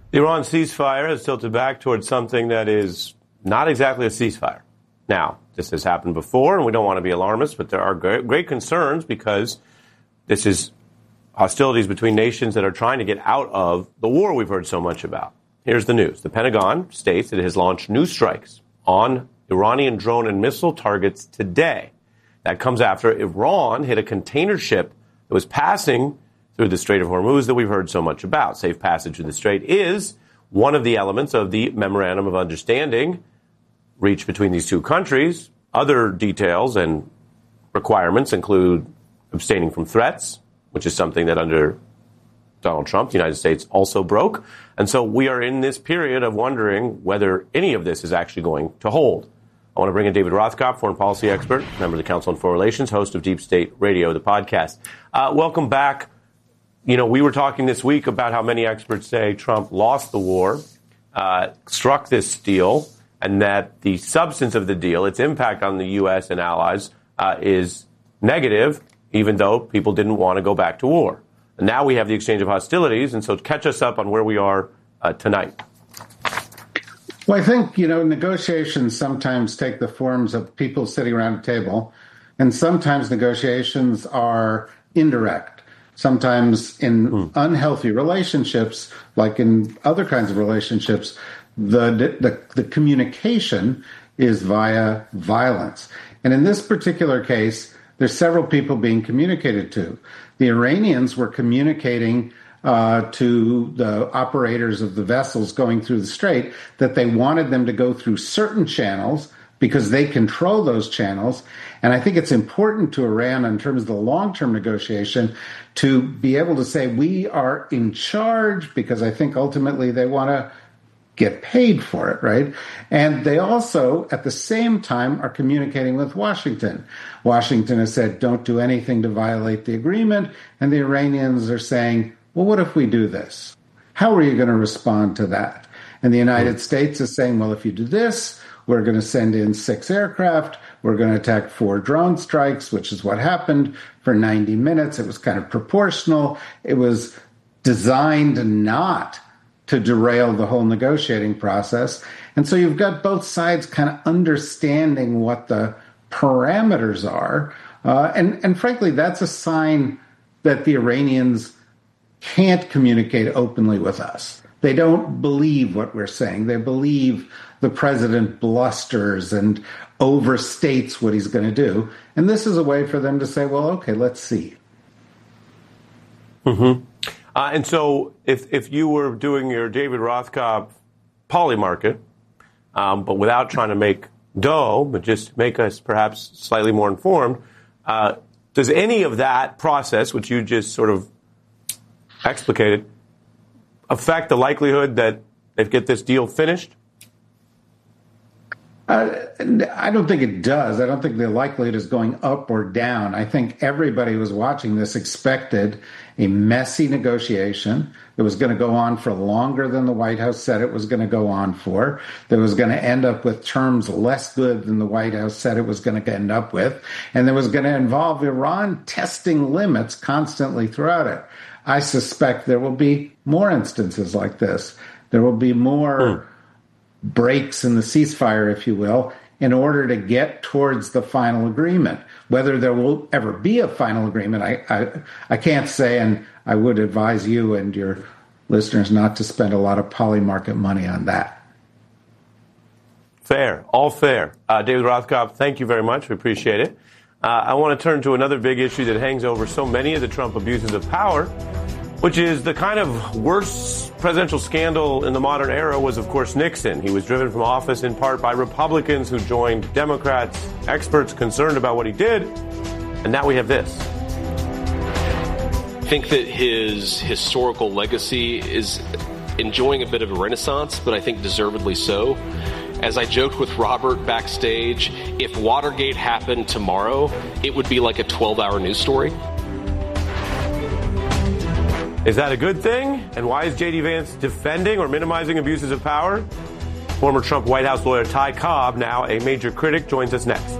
The Iran ceasefire has tilted back towards something that is not exactly a ceasefire. Now, this has happened before, and we don't want to be alarmist, but there are great concerns because this is hostilities between nations that are trying to get out of the war we've heard so much about. Here's the news. The Pentagon states that it has launched new strikes on Iranian drone and missile targets today. That comes after Iran hit a container ship that was passing through the Strait of Hormuz that we've heard so much about. Safe passage through the Strait is one of the elements of the Memorandum of Understanding reached between these two countries. Other details and requirements include abstaining from threats, which is something that under Donald Trump, the United States also broke. And so we are in this period of wondering whether any of this is actually going to hold. I want to bring in David Rothkopf, foreign policy expert, member of the Council on Foreign Relations, host of Deep State Radio, the podcast. Welcome back. You know, we were talking this week about how many experts say Trump lost the war, struck this deal, and that the substance of the deal, its impact on the U.S. and allies, is negative, even though people didn't want to go back to war. And now we have the exchange of hostilities, and so catch us up on where we are tonight. Well, I think, negotiations sometimes take the forms of people sitting around a table, and sometimes negotiations are indirect. Sometimes in unhealthy relationships, like in other kinds of relationships, the communication is via violence. And in this particular case, there's several people being communicated to. The Iranians were communicating to the operators of the vessels going through the strait that they wanted them to go through certain channels because they control those channels. And I think it's important to Iran in terms of the long-term negotiation to be able to say we are in charge, because I think ultimately they want to get paid for it, right? And they also, at the same time, are communicating with Washington. Washington has said, don't do anything to violate the agreement. And the Iranians are saying, well, what if we do this? How are you going to respond to that? And the United States is saying, well, if you do this, we're going to send in 6 aircraft. We're going to attack 4 drone strikes, which is what happened for 90 minutes. It was kind of proportional. It was designed not to derail the whole negotiating process. And so you've got both sides kind of understanding what the parameters are. And frankly, that's a sign that the Iranians can't communicate openly with us. They don't believe what we're saying. They believe the president blusters and overstates what he's going to do. And this is a way for them to say, well, okay, let's see. Mm-hmm. And so if you were doing your David Rothkopf poly market, but without trying to make dough, but just make us perhaps slightly more informed, does any of that process, which you just sort of explicated, affect the likelihood that they get this deal finished? I don't think it does. I don't think the likelihood is going up or down. I think everybody who was watching this expected a messy negotiation that was going to go on for longer than the White House said it was going to go on for, that was going to end up with terms less good than the White House said it was going to end up with, and that was going to involve Iran testing limits constantly throughout it. I suspect there will be more instances like this. There will be more breaks in the ceasefire, if you will, in order to get towards the final agreement. Whether there will ever be a final agreement, I can't say, and I would advise you and your listeners not to spend a lot of poly market money on that. Fair, all fair. David Rothkopf, thank you very much. We appreciate it. I want to turn to another big issue that hangs over so many of the Trump abuses of power, which is the kind of worst presidential scandal in the modern era was, of course, Nixon. He was driven from office in part by Republicans who joined Democrats, experts concerned about what he did. And now we have this. I think that his historical legacy is enjoying a bit of a renaissance, but I think deservedly so. As I joked with Robert backstage, if Watergate happened tomorrow, it would be like a 12-hour news story. Is that a good thing? And why is J.D. Vance defending or minimizing abuses of power? Former Trump White House lawyer Ty Cobb, now a major critic, joins us next.